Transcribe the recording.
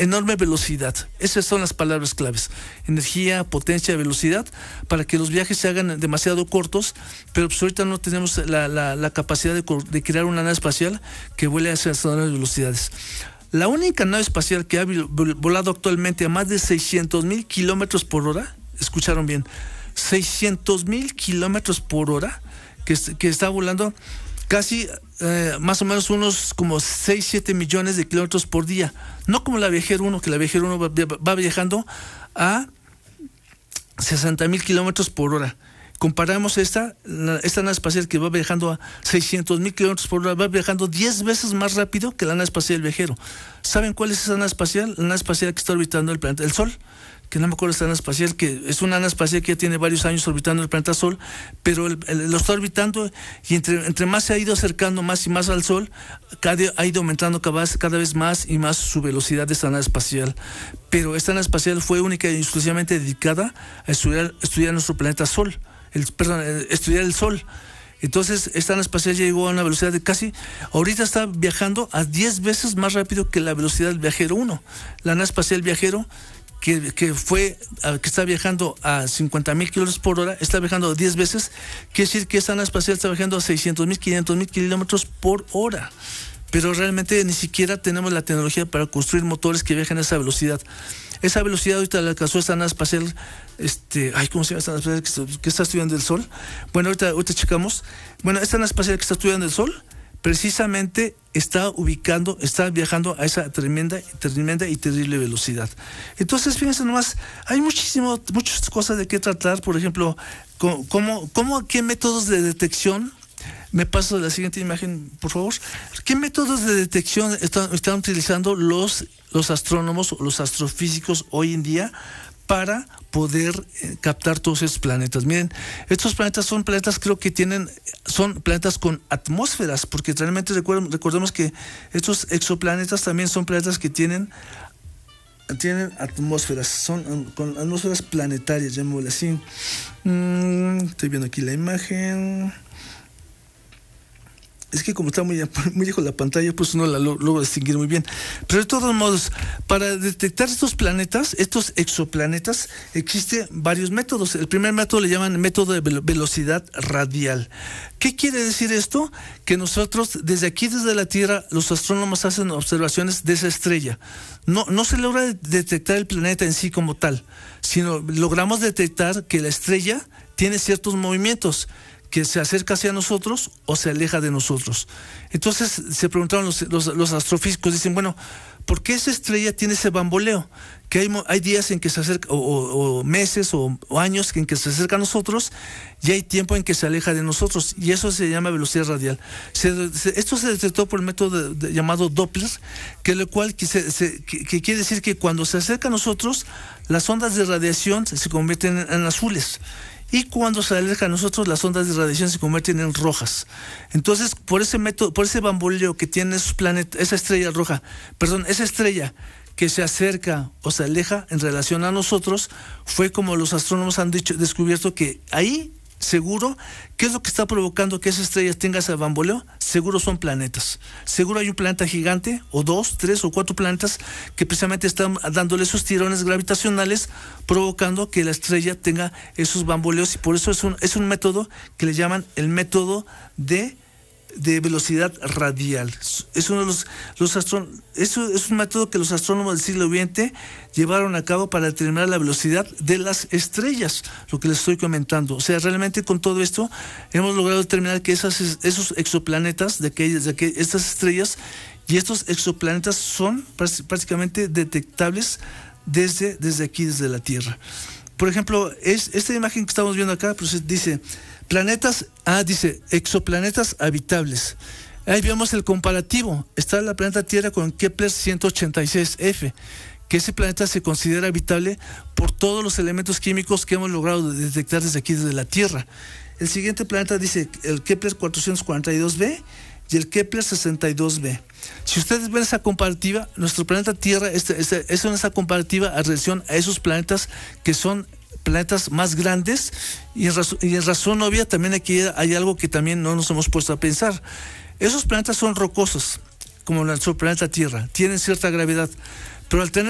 enorme velocidad. Esas son las palabras claves: energía, potencia, velocidad, para que los viajes se hagan demasiado cortos, pero pues ahorita no tenemos la capacidad de crear una nave espacial que vuele a esas enormes velocidades. La única nave espacial que ha volado actualmente a más de 600,000 kilómetros por hora, escucharon bien, 600,000 kilómetros por hora, que está volando casi más o menos unos como 6-7 millones de kilómetros por día. No como la Viajero 1, que la Viajero 1 va viajando a 60,000 kilómetros por hora. Comparamos esta nave espacial que va viajando a 600,000 kilómetros por hora, va viajando 10 veces más rápido que la nave espacial Viajero. ¿Saben cuál es esa nave espacial? La nave espacial que está orbitando el planeta, el Sol. Que no me acuerdo esta nave espacial, que es una nave espacial que ya tiene varios años orbitando el planeta Sol, pero lo está orbitando, y entre más se ha ido acercando más y más al Sol, ha ido aumentando cada vez más y más su velocidad de esta nave espacial. Pero esta nave espacial fue única y exclusivamente dedicada a estudiar nuestro planeta Sol, estudiar el Sol. Entonces, esta nave espacial ya llegó a una velocidad de casi, ahorita está viajando a 10 veces más rápido que la velocidad del Viajero 1. La nave espacial Viajero, que está viajando a 50,000 kilómetros por hora, está viajando 10 veces, quiere decir que esta nave espacial está viajando a 600,000, 500,000 kilómetros por hora. Pero realmente ni siquiera tenemos la tecnología para construir motores que viajen a esa velocidad. Esa velocidad ahorita la alcanzó esta nave espacial, ¿cómo se llama esta nave espacial que está estudiando el Sol? Bueno, ahorita checamos. Bueno, esta nave espacial que está estudiando el Sol, precisamente está viajando a esa tremenda y terrible velocidad. Entonces, fíjense nomás, hay muchas cosas de qué tratar. Por ejemplo, ¿qué métodos de detección? Me paso a la siguiente imagen, por favor. ¿Qué métodos de detección están utilizando los astrónomos o los astrofísicos hoy en día para poder captar todos esos planetas? Miren, estos planetas son planetas, son planetas con atmósferas, porque realmente recordemos que estos exoplanetas también son planetas que tienen atmósferas, son con atmósferas planetarias, llamémosle así. Estoy viendo aquí la imagen. Es que como está muy lejos la pantalla, pues no la logro distinguir muy bien. Pero de todos modos, para detectar estos planetas, estos exoplanetas, existen varios métodos. El primer método le llaman método de velocidad radial. ¿Qué quiere decir esto? Que nosotros, desde la Tierra, los astrónomos hacen observaciones de esa estrella. No se logra detectar el planeta en sí como tal, sino logramos detectar que la estrella tiene ciertos movimientos, que se acerca hacia nosotros o se aleja de nosotros. Entonces se preguntaron los astrofísicos, dicen, bueno, ¿por qué esa estrella tiene ese bamboleo? Que hay días en que se acerca, o meses o años en que se acerca a nosotros, y hay tiempo en que se aleja de nosotros, y eso se llama velocidad radial. Esto se detectó por el método llamado Doppler, que quiere decir que cuando se acerca a nosotros, las ondas de radiación se convierten en azules. Y cuando se aleja a nosotros, las ondas de radiación se convierten en rojas. Entonces, por ese método, por ese bamboleo que tiene esa estrella que se acerca o se aleja en relación a nosotros, fue como los astrónomos han descubierto que ahí, seguro, ¿qué es lo que está provocando que esa estrella tenga ese bamboleo? Seguro son planetas. Seguro hay un planeta gigante, o 2, 3 o 4 planetas que precisamente están dándole esos tirones gravitacionales, provocando que la estrella tenga esos bamboleos, y por eso es un método que le llaman el método de velocidad radial. Es uno de eso es un método que los astrónomos del siglo XX llevaron a cabo para determinar la velocidad de las estrellas, lo que les estoy comentando. O sea, realmente con todo esto hemos logrado determinar que esos exoplanetas estas estrellas y estos exoplanetas son prácticamente detectables desde aquí, desde la Tierra. Por ejemplo, esta imagen que estamos viendo acá, pues dice exoplanetas habitables. Ahí vemos el comparativo. Está el planeta Tierra con Kepler 186f, que ese planeta se considera habitable por todos los elementos químicos que hemos logrado detectar desde aquí, desde la Tierra. El siguiente planeta dice el Kepler 442b y el Kepler 62b. Si ustedes ven esa comparativa, nuestro planeta Tierra es una comparativa a relación a esos planetas que son planetas más grandes, y en razón obvia también aquí hay algo que también no nos hemos puesto a pensar. Esos planetas son rocosos, como nuestro planeta Tierra, tienen cierta gravedad, pero al tener